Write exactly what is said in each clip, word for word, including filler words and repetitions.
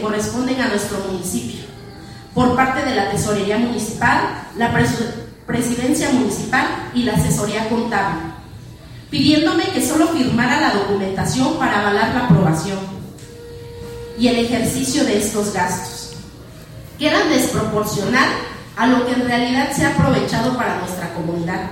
corresponden a nuestro municipio, por parte de la Tesorería Municipal, la Pres- Presidencia Municipal y la Asesoría Contable, pidiéndome que solo firmara la documentación para avalar la aprobación y el ejercicio de estos gastos, que eran desproporcional a lo que en realidad se ha aprovechado para nuestra comunidad.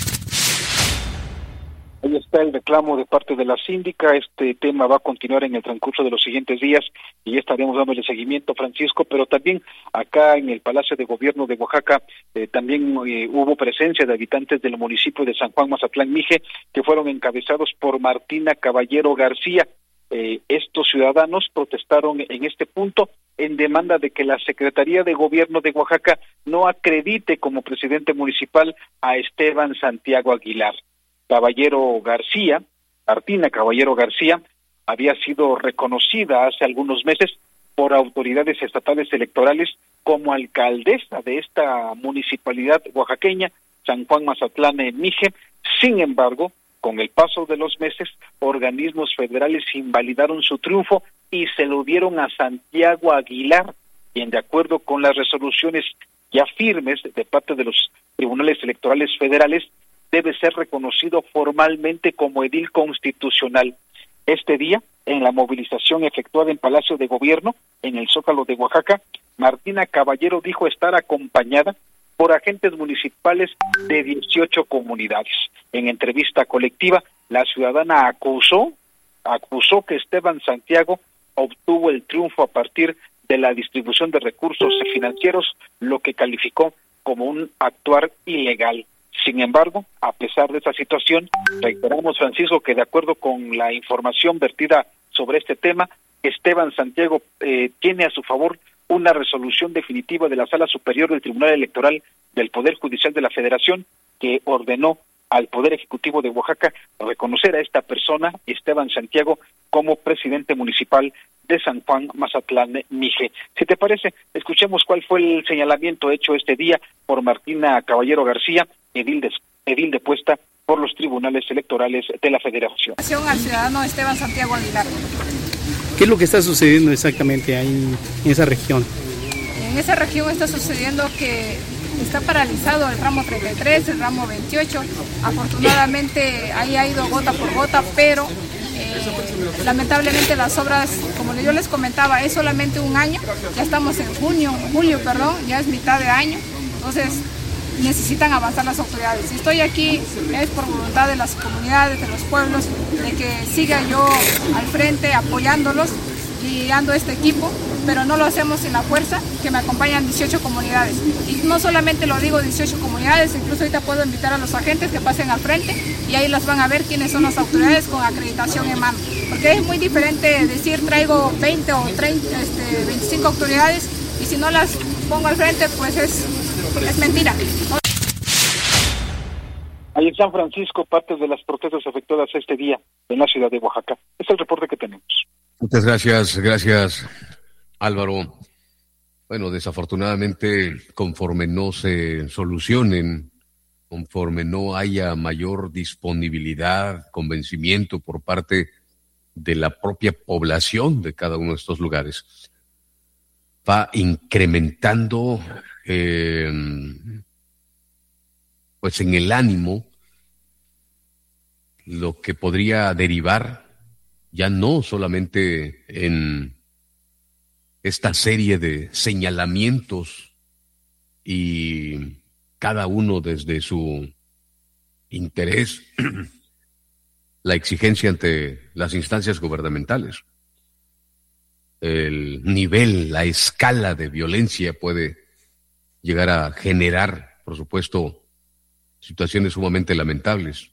Ahí está el reclamo de parte de la síndica. Este tema va a continuar en el transcurso de los siguientes días y ya estaremos dándole seguimiento, Francisco, pero también acá en el Palacio de Gobierno de Oaxaca eh, también eh, hubo presencia de habitantes del municipio de San Juan Mazatlán Mije, que fueron encabezados por Martina Caballero García. Eh, estos ciudadanos protestaron en este punto en demanda de que la Secretaría de Gobierno de Oaxaca no acredite como presidente municipal a Esteban Santiago Aguilar. Caballero García, Martina Caballero García, había sido reconocida hace algunos meses por autoridades estatales electorales como alcaldesa de esta municipalidad oaxaqueña, San Juan Mazatlán Mije. Sin embargo, con el paso de los meses, organismos federales invalidaron su triunfo y se lo dieron a Santiago Aguilar, quien, de acuerdo con las resoluciones ya firmes de parte de los tribunales electorales federales, debe ser reconocido formalmente como edil constitucional. Este día, en la movilización efectuada en Palacio de Gobierno, en el Zócalo de Oaxaca, Martina Caballero dijo estar acompañada por agentes municipales de dieciocho comunidades. En entrevista colectiva, la ciudadana acusó, acusó que Esteban Santiago obtuvo el triunfo a partir de la distribución de recursos financieros, lo que calificó como un actuar ilegal. Sin embargo, a pesar de esta situación, reiteramos, Francisco, que de acuerdo con la información vertida sobre este tema, Esteban Santiago eh, tiene a su favor una resolución definitiva de la Sala Superior del Tribunal Electoral del Poder Judicial de la Federación, que ordenó al Poder Ejecutivo de Oaxaca reconocer a esta persona, Esteban Santiago, como presidente municipal de San Juan Mazatlán Mije. Si te parece, escuchemos cuál fue el señalamiento hecho este día por Martina Caballero García, edil de, edil depuesta por los tribunales electorales de la Federación. Al ciudadano Esteban Santiago Aguilar. ¿Qué es lo que está sucediendo exactamente ahí en esa región? En esa región está sucediendo que está paralizado el ramo treinta y tres, el ramo veintiocho. Afortunadamente ahí ha ido gota por gota, pero eh, lamentablemente las obras, como yo les comentaba, es solamente un año. Ya estamos en junio, julio, perdón, ya es mitad de año. Entonces necesitan avanzar las autoridades. Si estoy aquí es por voluntad de las comunidades, de los pueblos, de que siga yo al frente apoyándolos, guiando este equipo, pero no lo hacemos sin la fuerza, que me acompañan dieciocho comunidades. Y no solamente lo digo dieciocho comunidades, incluso ahorita puedo invitar a los agentes que pasen al frente y ahí las van a ver quiénes son las autoridades con acreditación en mano. Porque es muy diferente decir traigo veinte o treinta, este, veinticinco autoridades y si no las pongo al frente, pues es, es mentira. Ahí en San Francisco, parte de las protestas efectuadas este día en la ciudad de Oaxaca. Es el reporte que tenemos. Muchas gracias, gracias Álvaro. Bueno, desafortunadamente, conforme no se solucionen, conforme no haya mayor disponibilidad, convencimiento por parte de la propia población de cada uno de estos lugares, va incrementando eh, pues en el ánimo lo que podría derivar ya no solamente en esta serie de señalamientos y cada uno desde su interés, la exigencia ante las instancias gubernamentales. El nivel, la escala de violencia puede llegar a generar, por supuesto, situaciones sumamente lamentables.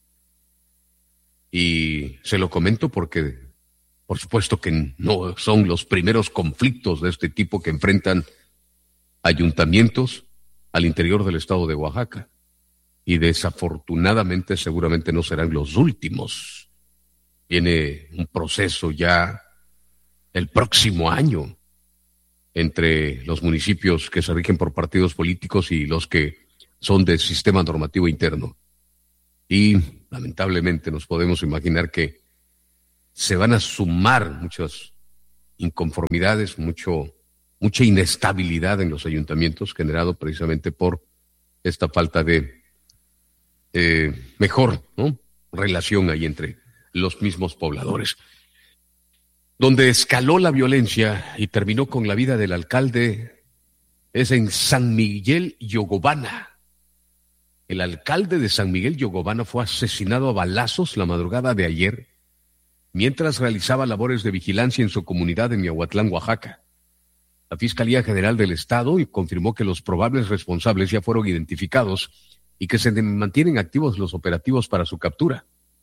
Y se lo comento porque, por supuesto que no son los primeros conflictos de este tipo que enfrentan ayuntamientos al interior del estado de Oaxaca. Y desafortunadamente seguramente no serán los últimos. Viene un proceso ya el próximo año entre los municipios que se rigen por partidos políticos y los que son del sistema normativo interno. Y lamentablemente nos podemos imaginar que se van a sumar muchas inconformidades, mucho, mucha inestabilidad en los ayuntamientos, generado precisamente por esta falta de eh, mejor, ¿no?, relación ahí entre los mismos pobladores. Donde escaló la violencia y terminó con la vida del alcalde es en San Miguel Yogobana. El alcalde de San Miguel Yogobana fue asesinado a balazos la madrugada de ayer mientras realizaba labores de vigilancia en su comunidad en Miahuatlán, Oaxaca. La Fiscalía General del Estado confirmó que los probables responsables ya fueron identificados y que se mantienen activos los operativos para su captura.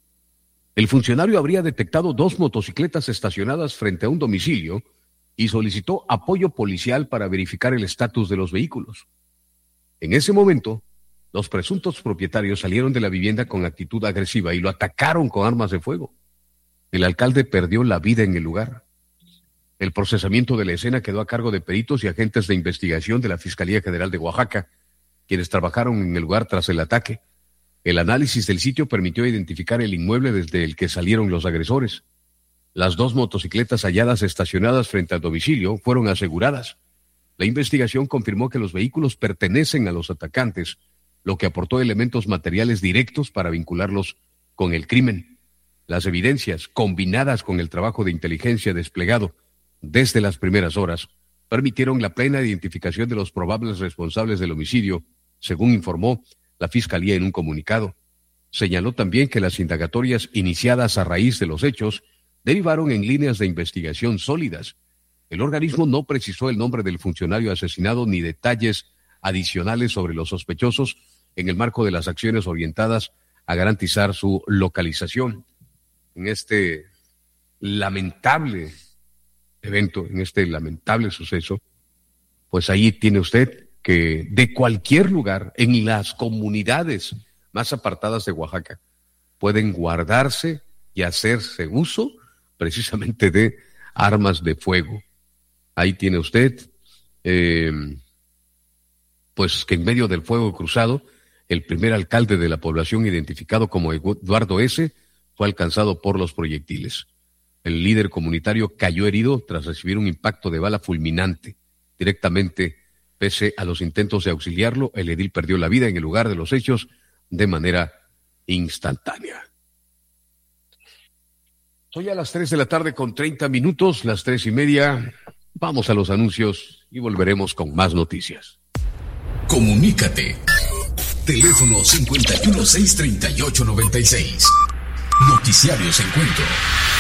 El funcionario habría detectado dos motocicletas estacionadas frente a un domicilio y solicitó apoyo policial para verificar el estatus de los vehículos. En ese momento, los presuntos propietarios salieron de la vivienda con actitud agresiva y lo atacaron con armas de fuego. El alcalde perdió la vida en el lugar. El procesamiento de la escena quedó a cargo de peritos y agentes de investigación de la Fiscalía General de Oaxaca, quienes trabajaron en el lugar tras el ataque. El análisis del sitio permitió identificar el inmueble desde el que salieron los agresores. Las dos motocicletas halladas estacionadas frente al domicilio fueron aseguradas. La investigación confirmó que los vehículos pertenecen a los atacantes, lo que aportó elementos materiales directos para vincularlos con el crimen. Las evidencias, combinadas con el trabajo de inteligencia desplegado desde las primeras horas, permitieron la plena identificación de los probables responsables del homicidio, según informó la Fiscalía en un comunicado. Señaló también que las indagatorias iniciadas a raíz de los hechos derivaron en líneas de investigación sólidas. El organismo no precisó el nombre del funcionario asesinado ni detalles adicionales sobre los sospechosos en el marco de las acciones orientadas a garantizar su localización. En este lamentable evento, en este lamentable suceso, pues ahí tiene usted que de cualquier lugar, en las comunidades más apartadas de Oaxaca, pueden guardarse y hacerse uso precisamente de armas de fuego. Ahí tiene usted, eh, pues que en medio del fuego cruzado, el primer alcalde de la población, identificado como Eduardo S., fue alcanzado por los proyectiles. El líder comunitario cayó herido tras recibir un impacto de bala fulminante. Directamente, pese a los intentos de auxiliarlo, el edil perdió la vida en el lugar de los hechos de manera instantánea. Soy a las tres de la tarde con treinta minutos, las tres y media. Vamos a los anuncios y volveremos con más noticias. Comunícate. Teléfono cincuenta y uno, seiscientos treinta y ocho, noventa y seis. Noticiarios Encuentro.